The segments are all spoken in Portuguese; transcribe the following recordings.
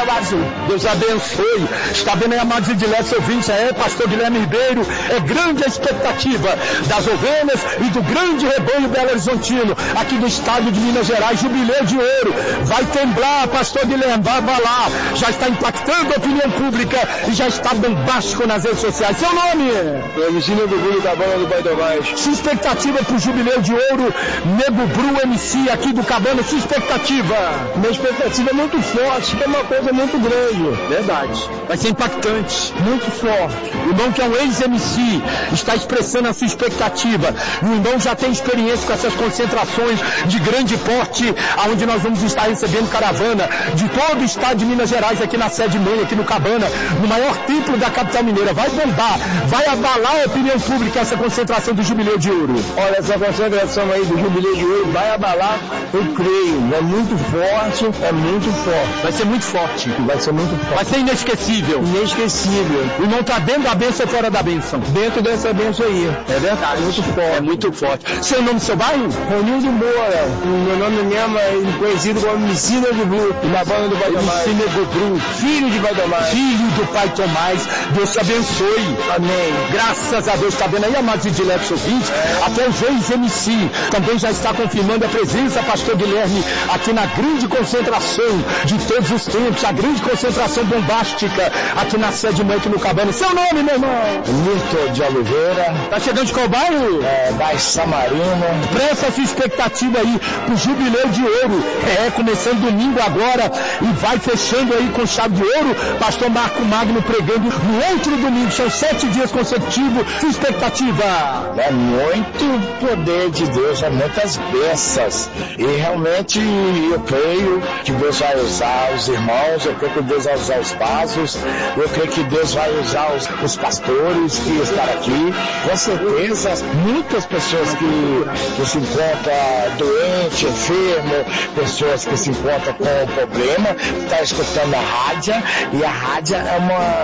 Céu Azul. Deus abençoe. Está vendo aí, amados e diletos ouvintes, pastor Guilherme Ribeiro, é grande a expectativa das ovelhas e do grande rebanho Belo Horizontino, aqui do estado de Minas Gerais, jubileu de ouro. Vai temblar, pastor Guilherme, vai abalar. Já está impactando a opinião pública e já está bombástico nas redes sociais. Seu nome? MC Nego Bru da banda do Pai Tomás. Sua expectativa para o jubileu de ouro, Nego Bru MC aqui do Cabana, sua expectativa? Minha expectativa é muito forte, que é uma coisa muito grande. Verdade. Vai ser impactante. Muito forte. O irmão que é um ex-MC está expressando a sua expectativa. O irmão já tem experiência com essas concentrações de grande porte, onde nós vamos estar recebendo caravana de todo o estado de Minas Gerais aqui na sede mãe, aqui no Cabana, no maior templo da capital mineira. Vai bombar, vai abalar a opinião pública essa concentração do Jubileu de Ouro. Olha, essa concentração aí do Jubileu de Ouro vai abalar, eu creio. É muito forte, é muito forte. Vai ser muito forte. Vai ser muito forte. Vai ser inesquecível. Inesquecível. O irmão está dentro da bênção ou fora da bênção? Dentro dessa bênção aí. É verdade. Muito forte. É muito forte. Seu nome, seu bairro? Ronildo Moura. O meu nome mesmo é conhecido como MC Nego Bru, na banda do Pai Tomás. MC Nego Bru, filho de Pai Tomás. Filho do Pai Tomás. Deus te abençoe. Amém. Graças a Deus. Está vendo aí, amados e diletos ouvintes? Até os ex-MC também já está confirmando a presença, pastor Guilherme, aqui na grande concentração de todos os tempos, a grande concentração bombástica aqui na sede mãe, aqui no Cabana. Seu nome, meu irmão? Milton de Oliveira. Tá chegando de qual bairro? Bairro Samarino. Presta sua expectativa aí pro Jubileu de Ouro. Começando domingo agora e vai fechando aí com chave de ouro. Pastor Marco Magno pregando no outro domingo. São 7 dias consecutivos. Sua expectativa? É muito poder de Deus, é muitas bênçãos. E realmente eu creio que Deus vai usar os irmãos, eu creio que Deus vai usar os vasos, eu creio que Deus vai usar os pastores que estão aqui. Com certeza, muitas pessoas que se encontram doentes, enfermos, pessoas que se encontram com problema, estão escutando a rádio, e a rádio é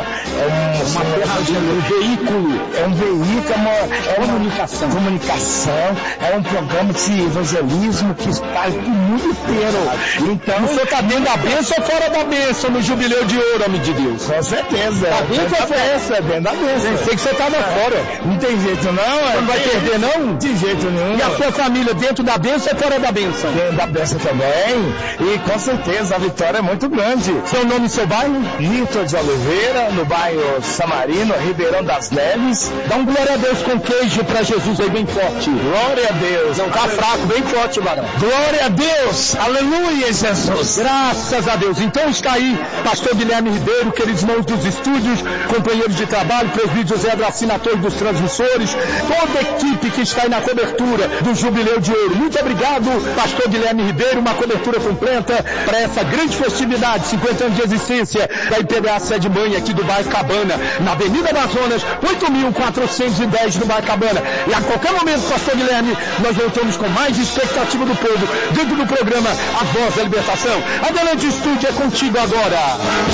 uma ferramenta, um veículo, comunicação, é um programa de evangelismo que está no mundo inteiro. Então, você está dentro da bênção ou fora da bênção no Jubileu de Ouro, homem de Deus? Com certeza. Tá dentro da bênção, é dentro da bênção. Sei que você estava fora. Não tem jeito não. Não vai perder não? De jeito nenhum. E a sua família dentro da bênção ou fora da bênção? Dentro da bênção também. E com certeza a vitória é muito grande. Seu nome e seu bairro? Milton de Oliveira, no bairro Samarino, Ribeirão das Neves. Dá um glória a Deus com queijo pra Jesus aí bem forte. Glória a Deus. Não tá fraco, bem forte, varão. Glória a Deus. Aleluia, Jesus. Graças a Deus. Então está aí, pastor Guilherme Ribeiro, queridos irmãos dos estúdios, companheiros de trabalho, presbítero José Dracina, ator dos transmissores, toda a equipe que está aí na cobertura do Jubileu de Ouro. Muito obrigado, pastor Guilherme Ribeiro, uma cobertura completa para essa grande festividade, 50 anos de existência da IPDA Sede Mãe aqui do bairro Cabana, na Avenida Amazonas, 8.410 no bairro Cabana. E a qualquer momento, pastor Guilherme, nós voltamos com mais expectativa do povo dentro do programa A Voz da Libertação. Adelante, estúdio, é contigo agora.